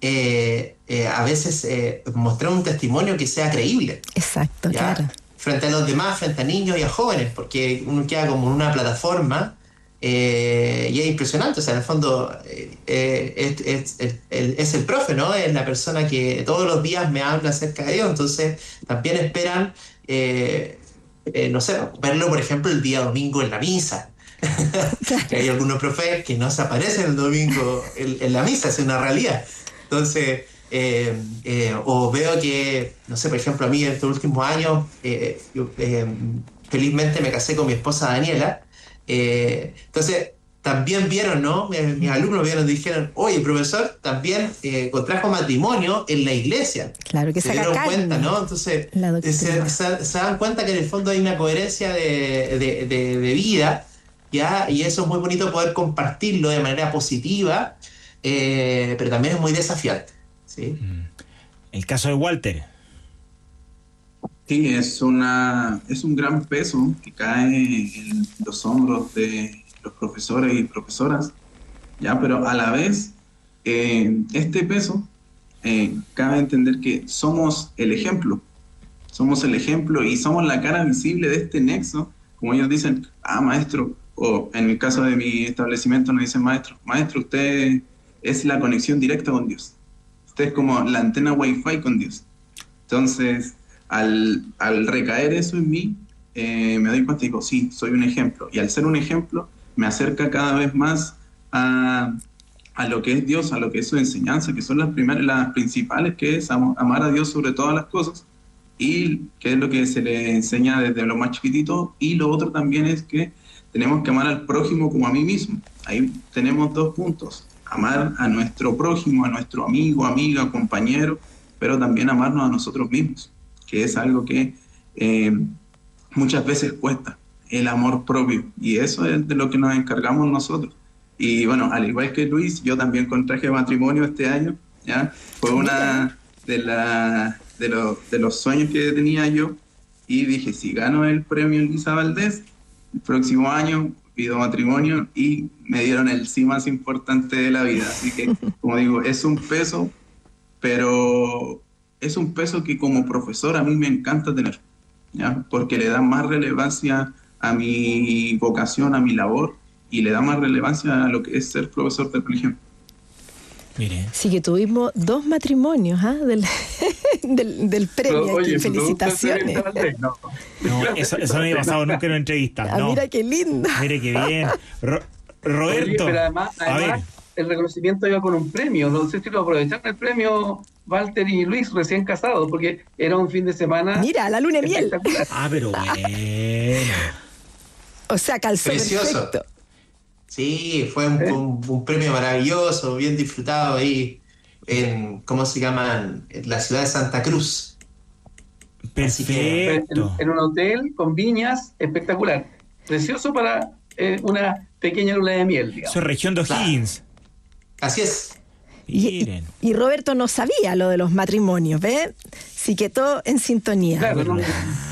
a veces mostrar un testimonio que sea creíble. Exacto, ¿Ya? claro. Frente a los demás, frente a niños y a jóvenes, porque uno queda como en una plataforma y es impresionante. O sea, en el fondo es el profe, ¿no? Es la persona que todos los días me habla acerca de Dios. Entonces, también esperan, no sé, verlo, por ejemplo, el día domingo en la misa. Que hay algunos profes que no se aparecen el domingo en la misa, es una realidad. Entonces, o veo que, no sé, por ejemplo, a mí en estos últimos años, felizmente me casé con mi esposa Daniela. Entonces, también vieron, ¿no? Mis alumnos vieron y dijeron, oye, profesor, también contrajo matrimonio en la iglesia. Claro, que Se saca dieron carne cuenta, ¿no? Entonces, la doctrina. se dan cuenta que en el fondo hay una coherencia de vida, ¿ya? Y eso es muy bonito poder compartirlo de manera positiva, pero también es muy desafiante, ¿sí? El caso de Walter. Sí, es un gran peso que cae en los hombros de los profesores y profesoras, ¿ya? Pero a la vez, este peso, cabe entender que somos el ejemplo y somos la cara visible de este nexo, como ellos dicen, maestro, o en el caso de mi establecimiento nos dicen maestro, usted es la conexión directa con Dios, usted es como la antena Wi-Fi con Dios. Entonces, al recaer eso en mí, me doy cuenta y digo, sí, soy un ejemplo. Y al ser un ejemplo, me acerca cada vez más a lo que es Dios, a lo que es su enseñanza, que son las principales, que es amar a Dios sobre todas las cosas, y que es lo que se le enseña desde lo más chiquitito. Y lo otro también es que tenemos que amar al prójimo como a mí mismo. Ahí tenemos dos puntos: amar a nuestro prójimo, a nuestro amigo, amiga, compañero, pero también amarnos a nosotros mismos, que es algo que muchas veces cuesta, el amor propio, y eso es de lo que nos encargamos nosotros. Y bueno, al igual que Luis, yo también contraje matrimonio este año, ¿ya? Fue una de los sueños que tenía yo, y dije, si gano el premio Elisa Valdés, el próximo año pido matrimonio, y me dieron el sí más importante de la vida. Así que, como digo, es un peso, pero es un peso que como profesor a mí me encanta tener, ¿ya? Porque le da más relevancia a mi vocación, a mi labor, y le da más relevancia a lo que es ser profesor de religión. Mire. Sí, que tuvimos 2 matrimonios del premio. Pero, oye, aquí. Felicitaciones. No, eso no había pasado nunca en una entrevista. No. Mira qué lindo. Mire qué bien. Roberto. Oye, pero además el reconocimiento iba con un premio. No sé si lo aprovecharon el premio Walter y Luis, recién casados, porque era un fin de semana. Mira, la luna de miel. Pero bueno. O sea, calzó Precioso. perfecto. Sí, fue un premio maravilloso, bien disfrutado ahí en, ¿cómo se llama? En la ciudad de Santa Cruz. Perfecto. En un hotel con viñas, espectacular. Precioso para una pequeña luna de miel, digamos. Eso es región de O'Higgins. Así es. Miren. Y Roberto no sabía lo de los matrimonios, ¿ves? Sí que todo en sintonía. Claro, ¿no?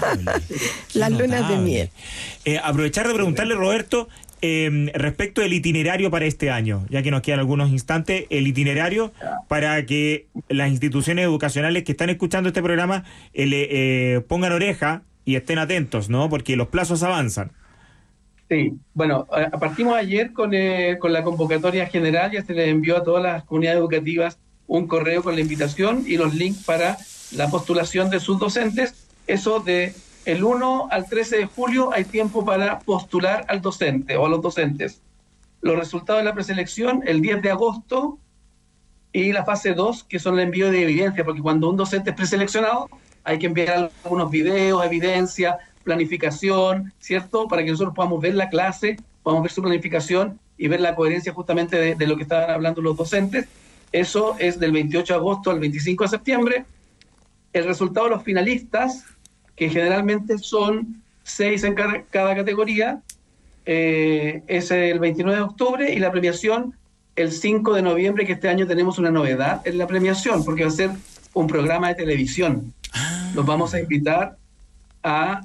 Las lunas de miel. Aprovechar de preguntarle, Roberto, respecto del itinerario para este año, ya que nos quedan algunos instantes, el itinerario para que las instituciones educacionales que están escuchando este programa le pongan oreja y estén atentos, ¿no? Porque los plazos avanzan. Sí, bueno, partimos ayer con la convocatoria general. Ya se les envió a todas las comunidades educativas un correo con la invitación y los links para la postulación de sus docentes. Eso de el 1 al 13 de julio hay tiempo para postular al docente o a los docentes. Los resultados de la preselección el 10 de agosto, y la fase 2, que son el envío de evidencia, porque cuando un docente es preseleccionado hay que enviar algunos videos, evidencia, planificación, ¿cierto? Para que nosotros podamos ver la clase, podamos ver su planificación y ver la coherencia justamente de lo que estaban hablando los docentes. Eso es del 28 de agosto al 25 de septiembre. El resultado de los finalistas, que generalmente son 6 en cada categoría, es el 29 de octubre, y la premiación el 5 de noviembre, que este año tenemos una novedad en la premiación, porque va a ser un programa de televisión. Los vamos a invitar a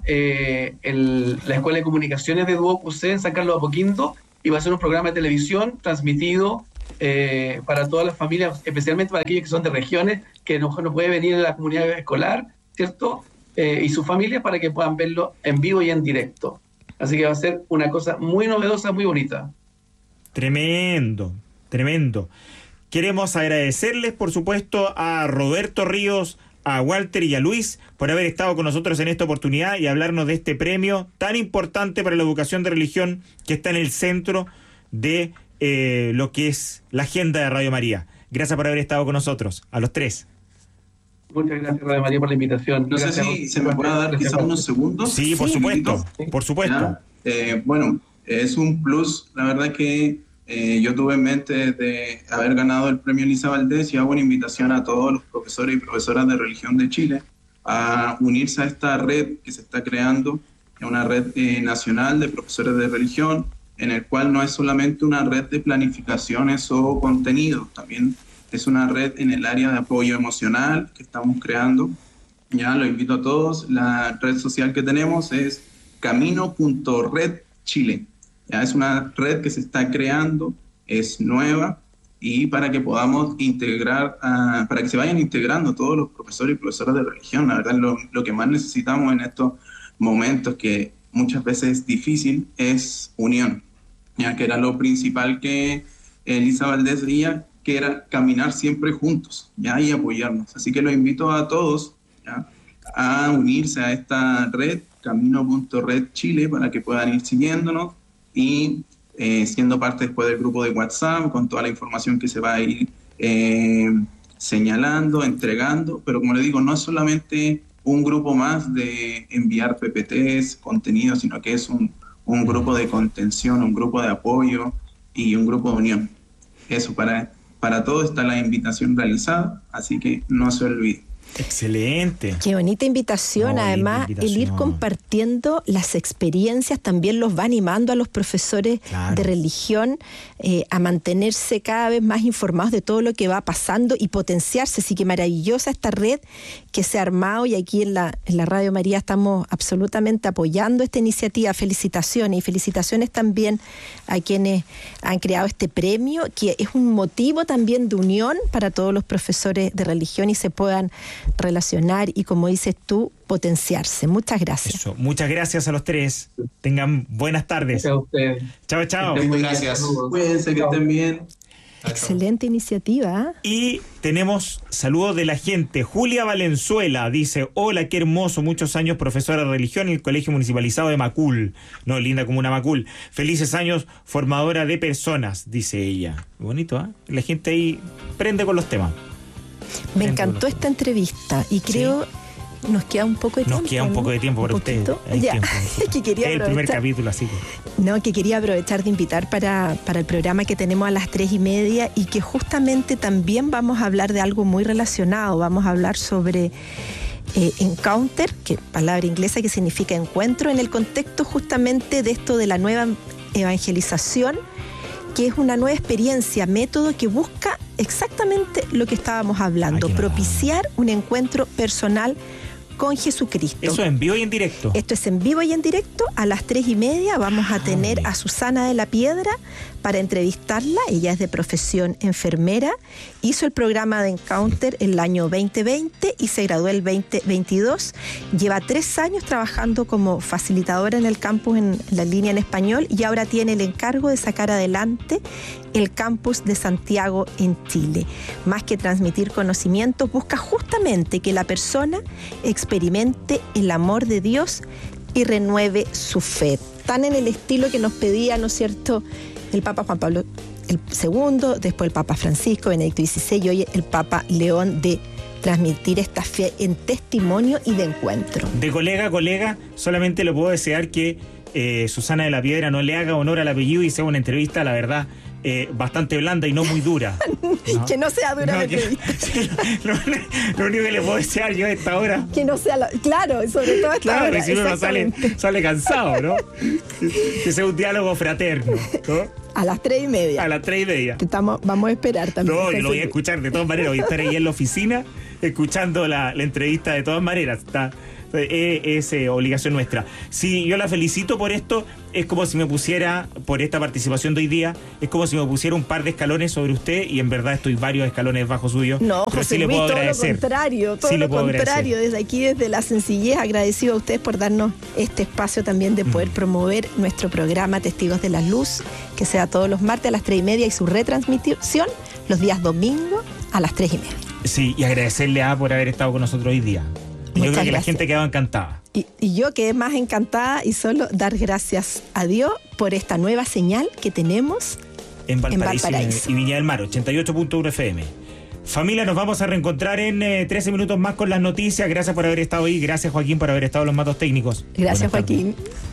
la Escuela de Comunicaciones de Duoc UC en San Carlos de Apoquindo, y va a ser un programa de televisión transmitido para todas las familias, especialmente para aquellos que son de regiones, que no puede venir en la comunidad escolar, ¿cierto? Y sus familias, para que puedan verlo en vivo y en directo. Así que va a ser una cosa muy novedosa, muy bonita. Tremendo, tremendo. Queremos agradecerles, por supuesto, a Roberto Ríos, a Walter y a Luis por haber estado con nosotros en esta oportunidad y hablarnos de este premio tan importante para la educación de religión que está en el centro de lo que es la agenda de Radio María. Gracias por haber estado con nosotros, a los tres. Muchas gracias, Radio María, por la invitación. No sé si se me puede dar quizás unos segundos. Sí, por supuesto, por supuesto. Bueno, es un plus, la verdad que yo tuve en mente de haber ganado el premio Elisa Valdés y hago una invitación a todos los profesores y profesoras de religión de Chile a unirse a esta red que se está creando, una red nacional de profesores de religión, en el cual no es solamente una red de planificaciones o contenidos, también es una red en el área de apoyo emocional que estamos creando. Ya lo invito a todos, la red social que tenemos es camino.redchile. Ya es una red que se está creando, es nueva, y para que podamos integrar, para que se vayan integrando todos los profesores y profesoras de religión. La verdad, lo que más necesitamos en estos momentos, que muchas veces es difícil, es unión, ya que era lo principal que Elisa Valdés veía, que era caminar siempre juntos, ya, y apoyarnos. Así que los invito a todos, ya, a unirse a esta red, camino.redchile, para que puedan ir siguiéndonos y siendo parte después del grupo de WhatsApp con toda la información que se va a ir señalando, entregando, pero como le digo, no es solamente un grupo más de enviar PPTs, contenido, sino que es un grupo de contención, un grupo de apoyo y un grupo de unión. Eso, para todo está la invitación realizada, así que no se olvide. Excelente. Qué bonita invitación. Además, el ir compartiendo las experiencias también los va animando a los profesores de religión a mantenerse cada vez más informados de todo lo que va pasando y potenciarse. Así que maravillosa esta red que se ha armado, y aquí en la Radio María estamos absolutamente apoyando esta iniciativa. Felicitaciones, y felicitaciones también a quienes han creado este premio, que es un motivo también de unión para todos los profesores de religión y se puedan relacionar y, como dices tú, potenciarse. Muchas gracias. Eso, muchas gracias a los tres. Tengan buenas tardes. Gracias a ustedes. Chao, chao. Muy gracias. Cuídense, que estén bien. Excelente iniciativa. Y tenemos saludos de la gente. Julia Valenzuela dice: hola, qué hermoso, muchos años profesora de religión en el Colegio Municipalizado de Macul. No, linda comuna Macul. Felices años formadora de personas, dice ella. Bonito, ¿eh? La gente ahí prende con los temas. Me encantó esta entrevista y creo... ¿Sí? Nos queda un poco de tiempo. Nos queda un poco de tiempo para ustedes. Ya, que quería el primer capítulo, así que... No, que quería aprovechar de invitar para el programa que tenemos a las 3:30 y que justamente también vamos a hablar de algo muy relacionado. Vamos a hablar sobre encounter, que palabra inglesa que significa encuentro, en el contexto justamente de esto de la nueva evangelización, que es una nueva experiencia, método que busca exactamente lo que estábamos hablando, propiciar un encuentro personal con Jesucristo. Eso es en vivo y en directo. Esto es en vivo y en directo. A las 3:30 vamos a tener a Susana de la Piedra para entrevistarla. Ella es de profesión enfermera, hizo el programa de Encounter el año 2020 y se graduó el 2022. Lleva 3 años trabajando como facilitadora en el campus en la línea en español y ahora tiene el encargo de sacar adelante el campus de Santiago en Chile. Más que transmitir conocimientos, busca justamente que la persona experimente el amor de Dios y renueve su fe. Tan en el estilo que nos pedía, ¿no es cierto?, el Papa Juan Pablo II, después el Papa Francisco, Benedicto XVI y hoy el Papa León, de transmitir esta fe en testimonio y de encuentro. De colega a colega, solamente le puedo desear que Susana de la Piedra no le haga honor al apellido y sea una entrevista, la verdad, bastante blanda y no muy dura, ¿no? Que no sea dura la entrevista. Lo único que le puedo desear yo a esta hora. Que no sea, claro, sobre todo a esta hora. Claro, si uno sale cansado, ¿no? Que sea un diálogo fraterno, ¿no? A las 3:30. A las 3:30. Vamos a esperar también. No, yo lo voy a escuchar de todas maneras. Voy a estar ahí en la oficina escuchando la entrevista de todas maneras. Está Es obligación nuestra. Sí, yo la felicito por esto. Es como si me pusiera, por esta participación de hoy día, es como si me pusiera un par de escalones sobre usted y en verdad estoy varios escalones bajo suyo. No, pero José sí le Luis, puedo todo agradecer. lo contrario, todo Sí lo le puedo contrario. Desde aquí, desde la sencillez, agradecido a ustedes por darnos este espacio también de poder promover nuestro programa Testigos de la Luz, que sea todos los martes a las 3:30 y su retransmisión los días domingo a las 3:30. Sí, y agradecerle por haber estado con nosotros hoy día. Y yo creo que la gente quedó encantada. Y yo quedé más encantada y solo dar gracias a Dios por esta nueva señal que tenemos en Valparaíso. Y Viña del Mar, 88.1 FM. Familia, nos vamos a reencontrar en 13 minutos más con las noticias. Gracias por haber estado ahí. Gracias, Joaquín, por haber estado en los matos técnicos. Gracias, Buenas tardes. Joaquín.